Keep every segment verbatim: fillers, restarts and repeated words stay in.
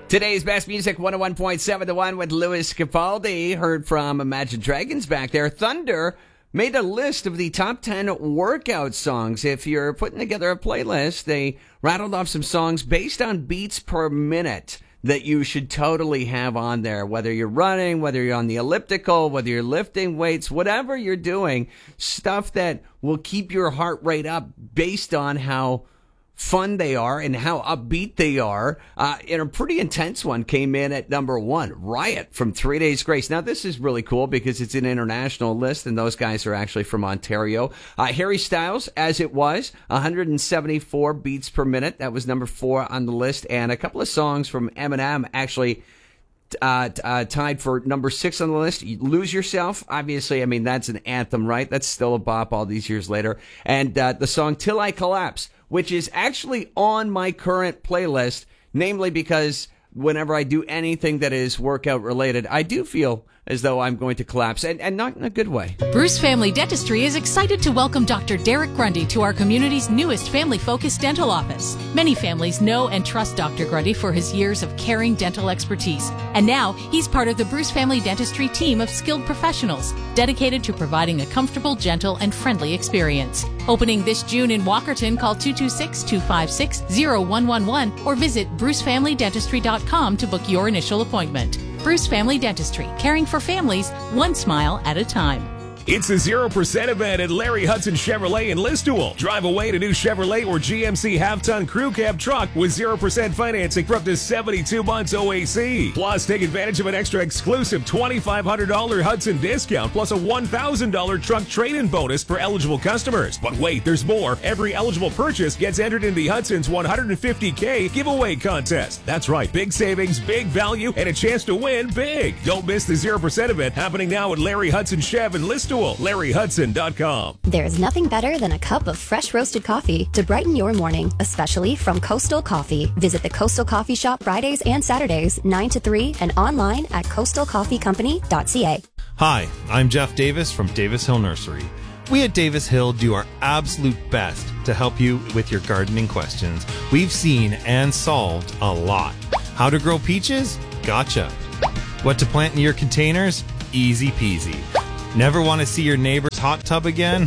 Today's best music, one oh one point seven The One with Louis Capaldi. Heard from Imagine Dragons back there. Thunder made a list of the top ten workout songs. If you're putting together a playlist, they rattled off some songs based on beats per minute that you should totally have on there. Whether you're running, whether you're on the elliptical, whether you're lifting weights, whatever you're doing, stuff that will keep your heart rate up based on how fun they are and how upbeat they are. Uh, and a pretty intense one came in at number one, Riot from Three Days Grace. Now, this is really cool because it's an international list, and those guys are actually from Ontario. Uh, Harry Styles, As It Was, one hundred seventy-four beats per minute. That was number four on the list. And a couple of songs from Eminem actually Uh, uh, tied for number six on the list. Lose Yourself, obviously, I mean, that's an anthem, right? That's still a bop all these years later. And uh, the song Till I Collapse, which is actually on my current playlist, namely because whenever I do anything that is workout related, I do feel as though I'm going to collapse, and, and not in a good way. Bruce Family Dentistry is excited to welcome Doctor Derek Grundy to our community's newest family-focused dental office. Many families know and trust Doctor Grundy for his years of caring dental expertise. And now, he's part of the Bruce Family Dentistry team of skilled professionals dedicated to providing a comfortable, gentle, and friendly experience. Opening this June in Walkerton, call two two six, two five six, zero one one one or visit bruce family dentistry dot com to book your initial appointment. Bruce Family Dentistry, caring for families one smile at a time. It's the zero percent event at Larry Hudson Chevrolet in Listowel. Drive away to new Chevrolet or G M C half-ton crew cab truck with zero percent financing for up to seventy-two months O A C. Plus, take advantage of an extra exclusive twenty-five hundred dollars Hudson discount plus a one thousand dollars truck trade-in bonus for eligible customers. But wait, there's more. Every eligible purchase gets entered in the Hudson's one hundred fifty thousand giveaway contest. That's right, big savings, big value, and a chance to win big. Don't miss the zero percent event happening now at Larry Hudson Chev in Listowel. Larry Hudson dot com. There's nothing better than a cup of fresh roasted coffee to brighten your morning, especially from Coastal Coffee. Visit the Coastal Coffee Shop Fridays and Saturdays, nine to three, and online at coastal coffee company dot c a. Hi, I'm Jeff Davis from Davis Hill Nursery. We at Davis Hill do our absolute best to help you with your gardening questions. We've seen and solved a lot. How to grow peaches? Gotcha. What to plant in your containers? Easy peasy. Never want to see your neighbor's hot tub again?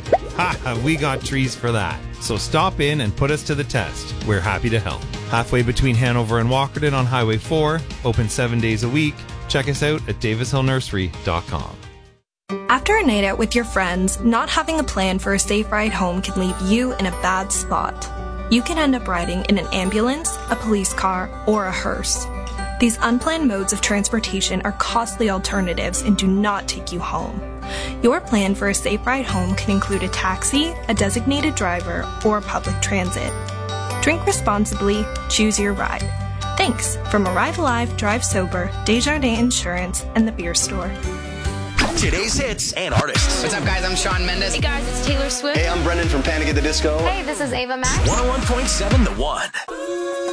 Ha, we got trees for that. So stop in and put us to the test. We're happy to help. Halfway between Hanover and Walkerton on Highway four, open seven days a week. Check us out at davis hill nursery dot com. After a night out with your friends, not having a plan for a safe ride home can leave you in a bad spot. You can end up riding in an ambulance, a police car, or a hearse. These unplanned modes of transportation are costly alternatives and do not take you home. Your plan for a safe ride home can include a taxi, a designated driver, or public transit. Drink responsibly, choose your ride. Thanks from Arrive Alive, Drive Sober, Desjardins Insurance, and The Beer Store. Today's hits and artists. What's up, guys? I'm Shawn Mendes. Hey, guys, it's Taylor Swift. Hey, I'm Brendan from Panic at the Disco. Hey, this is Ava Max. one oh one point seven The One.